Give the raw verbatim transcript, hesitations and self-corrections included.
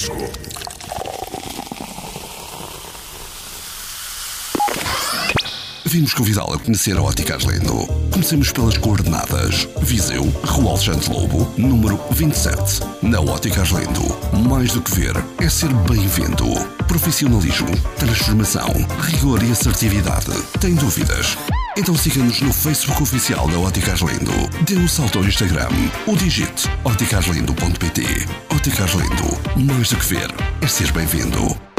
Vimos convidá-la a conhecer a Ótica Arlindo. Comecemos pelas coordenadas. Viseu, Rua Alexandre Lobo, número vinte e sete. Na Ótica Arlindo, mais do que ver, é ser bem-vindo. Profissionalismo, transformação, rigor e assertividade. Tem dúvidas? Então siga-nos no Facebook oficial da Ótica Arlindo. Dê um salto ao Instagram ou digite ótica arlindo ponto pt. Ótica Arlindo, mais do que ver, é ser bem-vindo.